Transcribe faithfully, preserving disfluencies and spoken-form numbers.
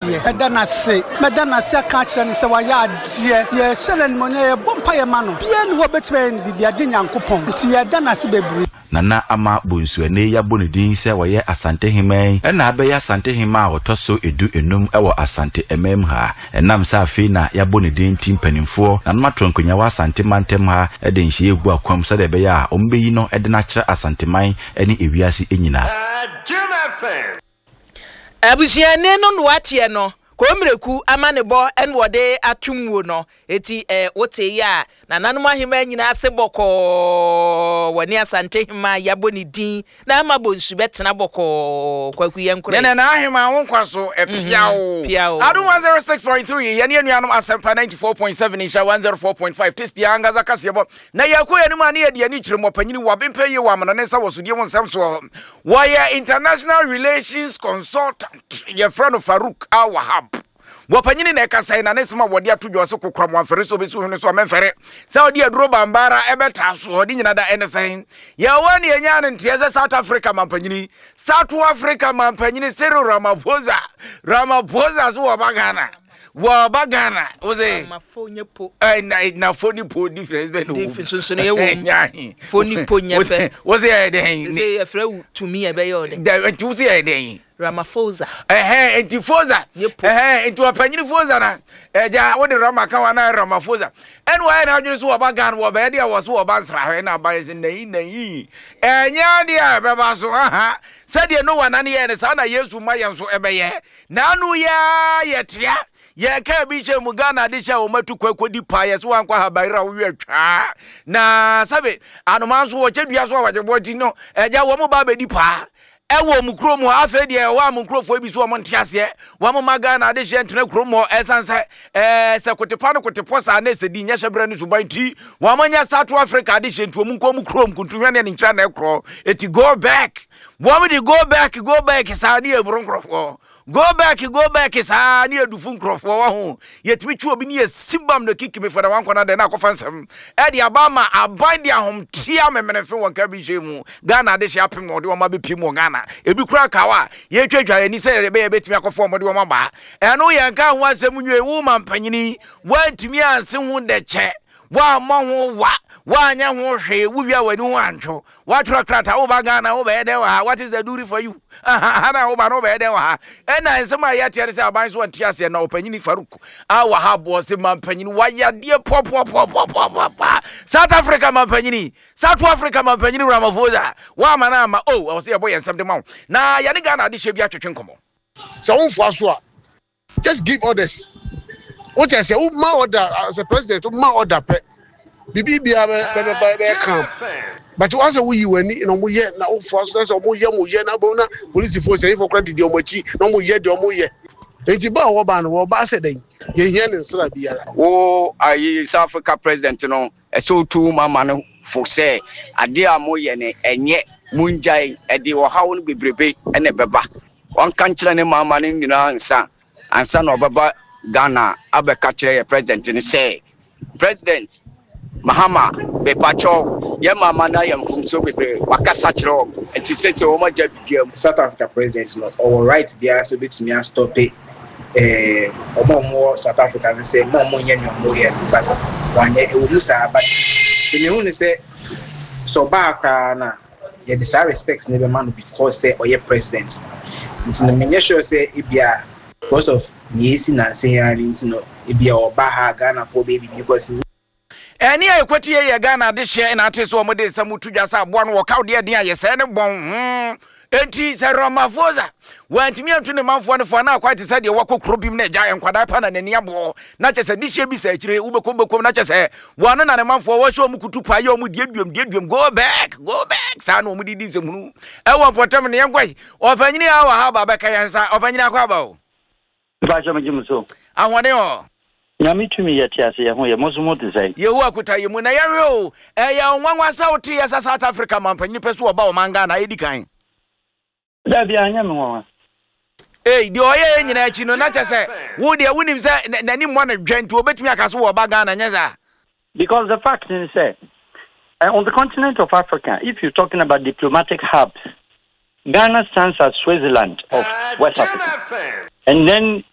de eda na se meda na se aka kire ni se wa ya de ye shele ni monye bompa ye ma no bia ni wo betime bibia de nyankopon nti ye da na se bebru Nana ama bonsuane ya bonedin se woye Asante Himen ena abeya Asante Hima a otoso edu enum ewo Asante emem ha enam sa afi na ya bonedin timpanimfo na matronkonya wa Asante mantem ha ede nhie egu akwam so de beya a ombeyi no ede na kire Asante man ene ewiase enyina abusiane no no atie no komreku amanebo enwode atumwo no eti eh wote ya na nanuma hima nyina ase boko wani Asante Hima yaboni din na amabonsu betena boko kwaku yenkure nene na ahima wonkwaso epiao adu one oh six point three yene anuanum Asempa ninety-four point seven insha one oh four point five test ya ngaza kasebo na yakoye ni ma na ye de ni kiremo panyini wabempe ye wa amana ne sa wosudie wonsam so why international relations consultant your friend Farouk Awahab wapanyini na ekasai na nesema wodi atudwo se kokra mo afere so besu hunu so amemfere sa odi aduro bambara ebeta so odi nyina da enesan ya wani enya ne ntieze South Africa mampanyini South Africa mampanyini Cyril Ramaphosa Ramaphosa so wabagana wabagana oze mafonye po eh na na foni po difference be no difference so ye wo foni po nyepe oze e den say e frɛ to me e be yo de da nti oze e den Ramaphosa eh eh enti Fosa eh enti wapanyini Fosa na eja wo de Ramaka wa na Ramaphosa enu wa na adwene so wabagan wo be de wo so wabansra hwe na abaye se nayi nayi enya de a be ba so aha sade no wana ne ye ne sa na Yesu ma ye so ebeye na anu ya yetia ye ka bi che mu Ghana de cha o matu kwakodi pa ye so ankwa habaira wo wetwa na sabe anoma so wo chedua so wa jebodi no eja wo mo ba be di pa ewo mu kromo afa de ewa mu krofo bi so mo ntiase wo mo Ghana de che ntena kromo esanse eh se kotepa no kotepo sa na esedi nya hyebre no suban ti wo mo nya South Africa de che ntu mu nko mu krom kuntunwa ne ntra na ekro eti go back wo mo de go back go back sa de ebro krofo go back go back sa ni edufu nkrofo wa ho yetimi twa obi ni esibam no kikime fada wan kona de na akofa nsem e de abama aban de ahom tia memenefe won ka bi hwemu Ghana de hye apem ode wo ma be pim Ghana ebi kura kawa ye twetwa ani se ye be betimi akofo omode wo ma ba eno ye nka ho asem nwe wu mampanyini wantimi anse hu de che wa ma ho wa wanya ho hwe wuwia wani ho ancho watro krata wo ba Ghana wo be de wa what is the duty for you ana wo ba no be de wa ena nsema ya tiare se aban so antiase na opanyini Farouk Awahab wo se mampanyini wayade pop pop pop pop South Africa mampanyini South Africa mampanyini Ramaphosa wa mana ma oh wo se boy ensem de ma na ya de Ghana de hye bi atwetwe nkomo so wonfo aso a just give orders what I say who ma order as a president who ma order pe bibi bia be be be come but once we you any no mo ye na o force so mo ye mo ye na bo na police force say for credit de o machi no mo ye de o mo ye enti ba wo ba no wo ba se den ye hia ne nsra biara wo ayi South Africa president no e so tu mama no for say ade a mo ye ne enye munjai e de wo hawo no bebrebe e ne beba won kan kire ne mama no nyina ansa ansa no baba Ghana abeka kire ye president ni say president Mahama be pacho ye mama na yam fum so bebre wakasa kire enti sese o ma ja bibiam South Africa president no all right there so betimi a stop it eh omo South Africa they say mo mo nya nyomo ye but wanye e wo musa but me hu say so back na ye the respects ne be man because say oye president nti na me sure say ibia because of niesi na say ya nti no ibia oba ha Ghana for baby because eni ayekwati ye Ghana de hye na ate so omode samutudwa sa aboa no wokaw de de ayese ne bon hmm enti se Ramaphosa wantimi antu ne manfo ne fo na akwati se de wakokro bim na gya enkwada pa na nani abo na chese de hye bi sa akire ubeko bekom na chese wano na ne manfo wo hye omukutu pa ye omudie duom die duom go back go back sa na omudidi se hunu e wo potem ne yenkwai opanyini Awahab abeka yansa opanyini akwa ba o ba jo mejimuso ahwade o nyami tumi yeti ase ye ho ye mozumo design yehu akuta ye mu na yewe o e ya onwanwa sauti ya South Africa mampanyini peso oba o manga na edikan da bia anya me won eh di oye nyina achi no na chese wo de wunim se nani mo na dwantu obetumi akaso wo baga na nyeza because the fact is say uh, on the continent of Africa if you're talking about diplomatic hubs Ghana stands as Switzerland of West Africa and then